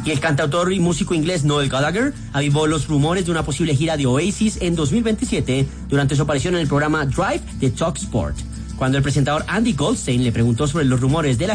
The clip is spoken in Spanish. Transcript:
Y el cantautor y músico inglés Noel Gallagher avivó los rumores de una posible gira de Oasis en 2027 durante su aparición en el programa Drive de TalkSport. Cuando el presentador Andy Goldstein le preguntó sobre los rumores de la